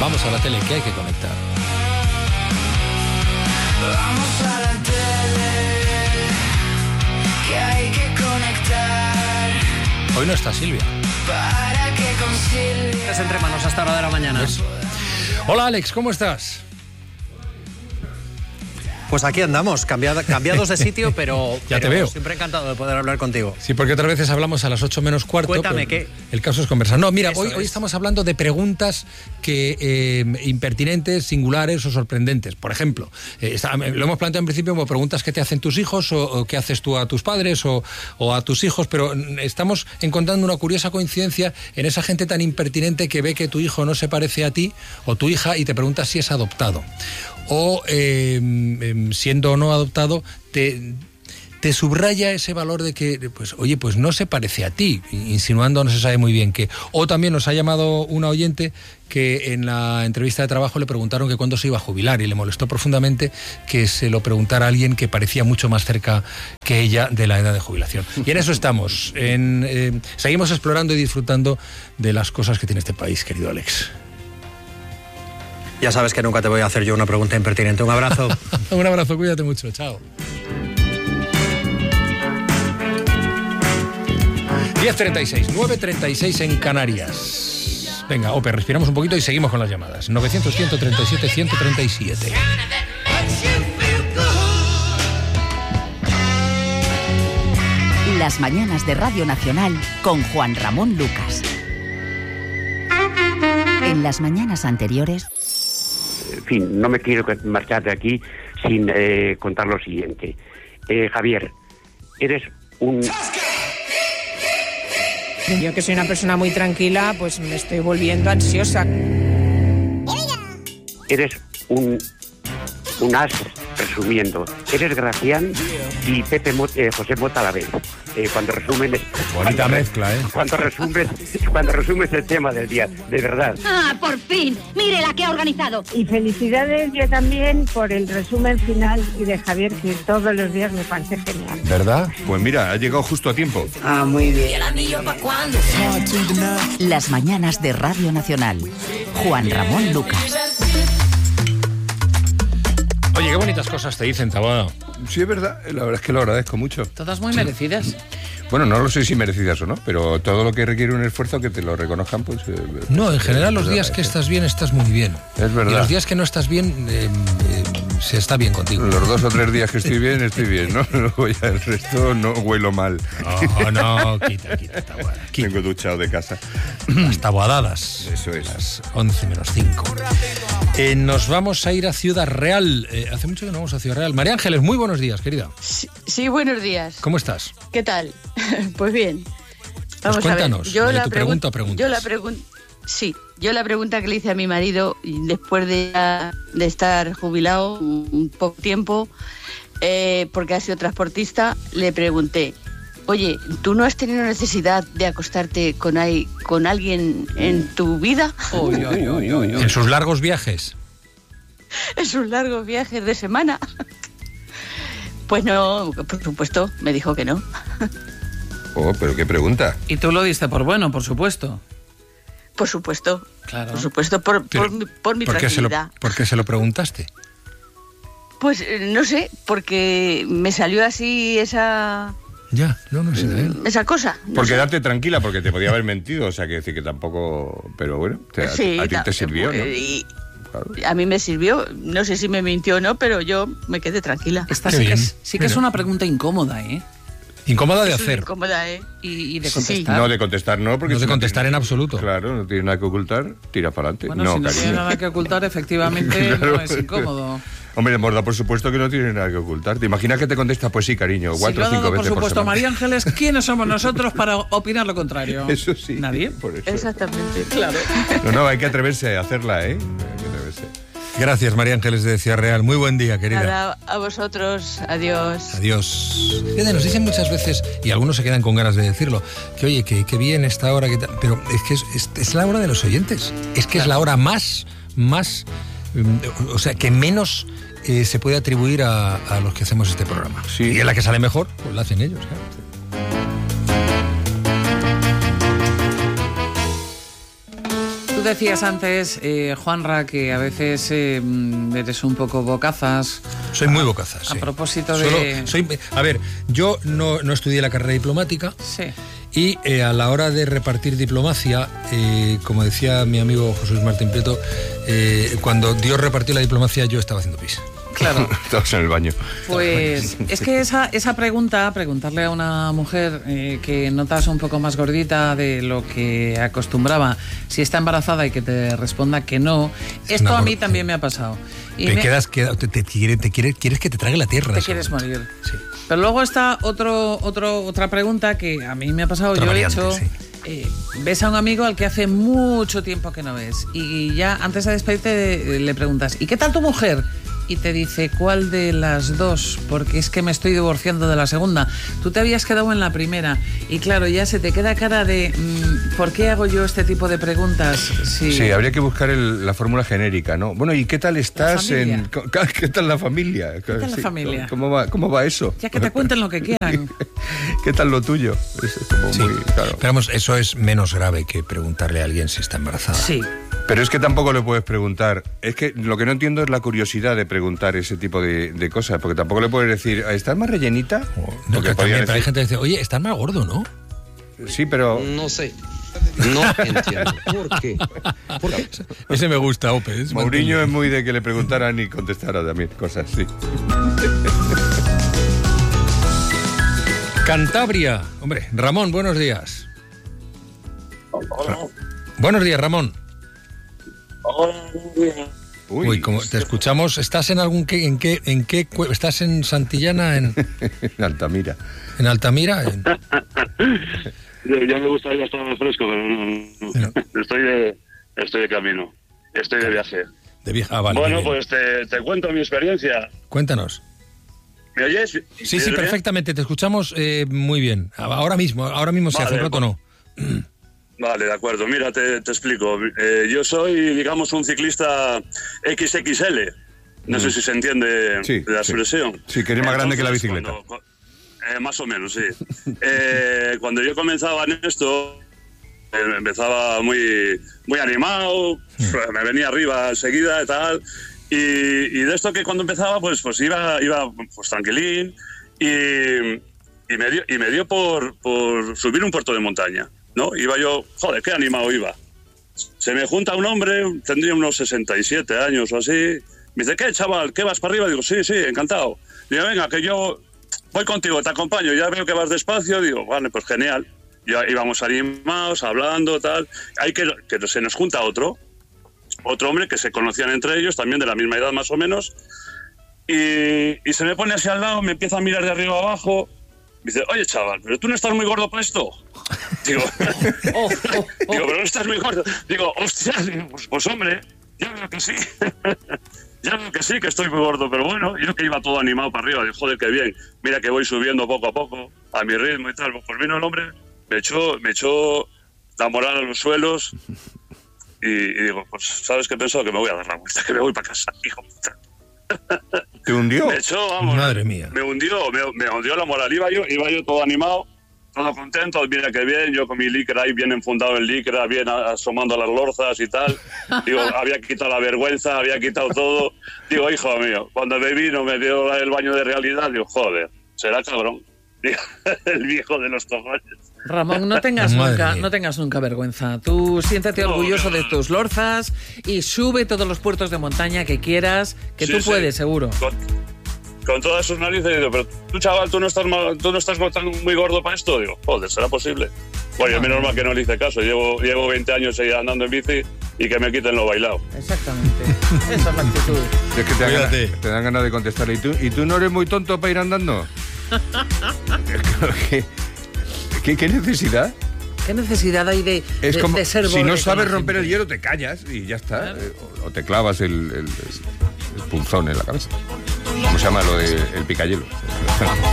Vamos a la tele, que hay que conectar. Vamos a la tele, que hay que conectar. Hoy no está Silvia. Para que con Silvia. Es entre manos hasta hora de la mañana. Eso. Hola Alex, ¿cómo estás? Pues aquí andamos, cambiados de sitio, pero, Ya te veo. Siempre encantado de poder hablar contigo. Sí, porque otras veces hablamos a las 8 menos cuarto. Cuéntame, ¿qué? El caso es conversar. No, mira, Eso hoy es. estamos hablando de preguntas que impertinentes, singulares o sorprendentes. Por ejemplo, lo hemos planteado en principio como preguntas que te hacen tus hijos o que haces tú a tus padres o a tus hijos, pero estamos encontrando una curiosa coincidencia en esa gente tan impertinente que ve que tu hijo no se parece a ti o tu hija y te pregunta si es adoptado. O siendo o no adoptado, te subraya ese valor de que, pues, oye, pues no se parece a ti, insinuando no se sabe muy bien qué. O también nos ha llamado una oyente que en la entrevista de trabajo le preguntaron que cuándo se iba a jubilar y le molestó profundamente que se lo preguntara a alguien que parecía mucho más cerca que ella de la edad de jubilación. Y en eso estamos, seguimos explorando y disfrutando de las cosas que tiene este país, querido Alex. Ya sabes que nunca te voy a hacer yo una pregunta impertinente. Un abrazo. Un abrazo, cuídate mucho, chao. 10:36, 9:36 en Canarias. Venga, Ope, respiramos un poquito y seguimos con las llamadas. 900-137-137. Las mañanas de Radio Nacional con Juan Ramón Lucas. En las mañanas anteriores... En fin, no me quiero marchar de aquí sin contar lo siguiente. Javier, eres un... Yo que soy una persona muy tranquila, pues me estoy volviendo ansiosa. Eres un as, resumiendo. Eres Gracián y José Mota a la vez. Cuando resumen... Bonita mezcla, ¿eh? Cuando resumes el tema del día, de verdad. ¡Ah, por fin! ¡Mire la que ha organizado! Y felicidades yo también por el resumen final y de Javier, que todos los días me parece genial. ¿Verdad? Pues mira, ha llegado justo a tiempo. Ah, muy bien. ¿Y el anillo pa' cuándo? Las mañanas de Radio Nacional. Juan Ramón Lucas. Oye, qué bonitas cosas te dicen, Taboada. Sí, es verdad, la verdad es que lo agradezco mucho. Todas muy merecidas. Bueno, no lo sé si merecidas o no, pero todo lo que requiere un esfuerzo que te lo reconozcan, pues... No, en general los días que estás bien, estás muy bien. Es verdad. Y los días que no estás bien, se está bien contigo. Los 2 o 3 días que estoy bien, ¿no? Luego ya el resto no huelo mal. No, quita, Taboada. Tengo duchado de casa. Las taboadadas. Eso es. Las 11 menos 5. Nos vamos a ir a Ciudad Real. Hace mucho que no vamos a Ciudad Real. María Ángeles, muy buenos días, querida. Sí, buenos días. ¿Cómo estás? ¿Qué tal? Pues bien. Pues cuéntanos, Yo de la tu pregunta a preguntas. Yo la pregunta que le hice a mi marido después de estar jubilado un poco tiempo, porque ha sido transportista, le pregunté: oye, ¿tú no has tenido necesidad de acostarte con alguien en tu vida? En sus largos viajes. En sus largos viajes de semana. Pues no, por supuesto, me dijo que no. Oh, pero qué pregunta. Y tú lo diste por bueno, por supuesto. Por supuesto. Claro. Por supuesto, por mi tranquilidad. ¿Por qué se lo preguntaste? Pues no sé, porque me salió así esa... Ya, no sé. Esa cosa. Por quedarte tranquila, porque te podía haber mentido, o sea, que decir que tampoco... Pero bueno, a ti te sirvió, ¿no? Claro. A mí me sirvió, no sé si me mintió o no, pero yo me quedé tranquila. Esta sí que es una pregunta incómoda, ¿eh? Incómoda de hacer. Incómoda, ¿eh? Y de contestar. No, de contestar no, porque... No de contestar en absoluto. Claro, no tienes nada que ocultar, tira para adelante. Bueno, no, si no cariño. tiene nada que ocultar, efectivamente, Claro. no es incómodo. Hombre, Morda, por supuesto que no tiene nada que ocultar. ¿Te imaginas que te contesta? Pues sí, cariño, 4 o 5 veces por supuesto, semana. María Ángeles, ¿quiénes somos nosotros para opinar lo contrario? Eso sí. ¿Nadie? Por eso. Exactamente. Claro. No, hay que atreverse a hacerla, ¿eh? Hay que atreverse. Gracias, María Ángeles de Ciudad Real. Muy buen día, querida. Nada, a vosotros. Adiós. Adiós. Fíjate, nos dicen muchas veces, y algunos se quedan con ganas de decirlo, que oye, que bien esta hora, que tal, pero es que es la hora de los oyentes. Es que es la hora más, o sea, que menos se puede atribuir a los que hacemos este programa. Sí. Y en la que sale mejor, pues la hacen ellos, claro. decías antes, Juanra, que a veces eres un poco bocazas. Soy muy bocazas, sí. A propósito de... A ver, yo no estudié la carrera diplomática. Sí. Y a la hora de repartir diplomacia, como decía mi amigo José Luis Martín Prieto, cuando Dios repartió la diplomacia, yo estaba haciendo pis. Claro. Estabas en el baño. Pues es que esa preguntarle a una mujer que notas un poco más gordita de lo que acostumbraba, si está embarazada y que te responda que no, esto a mí también me ha pasado. Y quieres que te trague la tierra. Te quieres morir. Sí. Pero luego está otra pregunta que a mí me ha pasado. Yo he hecho... Sí. Ves a un amigo al que hace mucho tiempo que no ves y ya antes de despedirte le preguntas ¿y qué tal tu mujer? Y te dice, ¿cuál de las dos? Porque es que me estoy divorciando de la segunda. Tú te habías quedado en la primera. Y claro, ya se te queda cara de ¿por qué hago yo este tipo de preguntas? Sí, habría que buscar la fórmula genérica, ¿no? Bueno, ¿y qué tal estás ¿Qué tal la familia? ¿Qué tal la familia? ¿Cómo va eso? Ya que te cuenten lo que quieran. ¿Qué tal lo tuyo? Es como muy claro. Pero vamos, eso es menos grave que preguntarle a alguien si está embarazada. Sí. Pero es que tampoco le puedes preguntar. Es que lo que no entiendo es la curiosidad de preguntar ese tipo de cosas, porque tampoco le puedes decir, ¿estás más rellenita? No, que también, pero hay gente que dice, oye, ¿estás más gordo, no? Sí, pero... No sé. No entiendo. ¿Por qué? Ese me gusta, Ope. Mourinho es muy de que le preguntaran y contestara también cosas, sí. Cantabria. Hombre, Ramón, buenos días. Hola. Buenos días, Ramón. Hola. Uy, como te escuchamos, ¿estás en algún en qué estás en Santillana en Altamira? ¿En Altamira? Ya me gustaría estar más fresco, pero no. Estoy de camino. Estoy de viaje. Vale. Bueno, pues te cuento mi experiencia. Cuéntanos. ¿Me oyes? Sí, perfectamente, te escuchamos muy bien. Ahora mismo se hace un rato no. Vale, de acuerdo. Mira, te explico. Yo soy, digamos, un ciclista XXL. No sé si se entiende la expresión. Sí, que eres más grande que la bicicleta. Más o menos, sí. Cuando yo comenzaba en esto, empezaba muy animado, me venía arriba enseguida y tal. Y de esto que cuando empezaba, pues iba pues tranquilín y me dio por subir un puerto de montaña. ¿No? Iba yo, joder, qué animado iba. Se me junta un hombre, tendría unos 67 años o así. Me dice, ¿qué, chaval? ¿Qué vas para arriba? Digo, sí, encantado. Digo, venga, que yo voy contigo, te acompaño. Ya veo que vas despacio. Digo, vale, pues genial. Ya íbamos animados, hablando, tal. Hay que se nos junta otro hombre que se conocían entre ellos, también de la misma edad más o menos. Y se me pone así al lado, me empieza a mirar de arriba abajo. Dice, oye, chaval, ¿pero tú no estás muy gordo para esto? Digo, pero no estás muy gordo. Digo, hostia, pues hombre, ya veo que sí. Ya veo que sí, que estoy muy gordo, pero bueno, yo que iba todo animado para arriba. Digo, joder, qué bien. Mira que voy subiendo poco a poco, a mi ritmo y tal. Pues vino el hombre, me echó la moral a los suelos y digo, pues, ¿sabes qué pensó? Que me voy a dar la vuelta, que me voy para casa, hijo puta. ¿Te hundió? Me echó, vamos. Madre mía. Me hundió la moral. Iba yo todo animado, todo contento. Mira que bien, yo con mi licra ahí bien enfundado en licra, bien asomando las lorzas y tal. Digo, había quitado la vergüenza, había quitado todo. Digo, hijo mío, cuando me vino, me dio el baño de realidad. Digo, joder, será cabrón. Digo, el viejo de los cojones. Ramón, no tengas nunca vergüenza. Tú siéntete orgulloso de tus lorzas y sube todos los puertos de montaña que quieras, que tú puedes, seguro. Con todas sus narices, digo, pero tú, chaval, tú no estás muy gordo para esto. Digo, joder, ¿será posible? Bueno, menos mal que no le hice caso. Llevo 20 años andando en bici y que me quiten lo bailado. Exactamente. Esa es la actitud. Es que te dan ganas de contestar. ¿Y tú no eres muy tonto para ir andando? ¿Qué necesidad? ¿Qué necesidad hay de ser si no sabes romper el hielo, te callas y ya está. Claro. O te clavas el punzón en la cabeza. ¿Cómo se llama lo del picayelo?